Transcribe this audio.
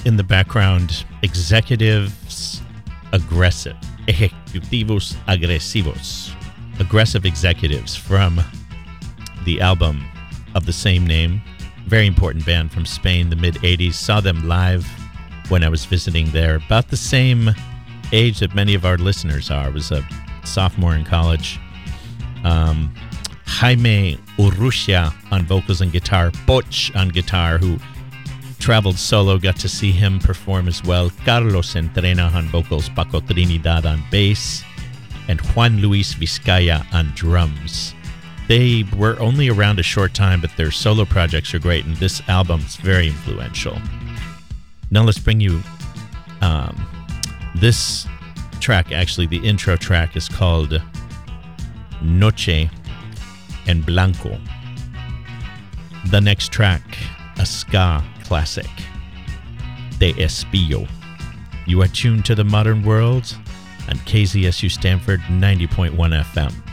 in the background, Executives Aggressive. Ejecutivos Agresivos. Aggressive Executives from the album of the same name. Very important band from Spain, the mid-'80s. Saw them live when I was visiting there. About the same age that many of our listeners are. I was a sophomore in college. Jaime Urrutia on vocals and guitar. Poch on guitar, who traveled solo. Got to see him perform as well. Carlos Entrena on vocals. Paco Trinidad on bass. And Juan Luis Vizcaya on drums. They were only around a short time, but their solo projects are great, and this album's very influential. Now let's bring you this track. Actually, the intro track is called Noche en Blanco. The next track, a ska classic, De Espillo. You are tuned to the modern world on KZSU Stanford 90.1 FM.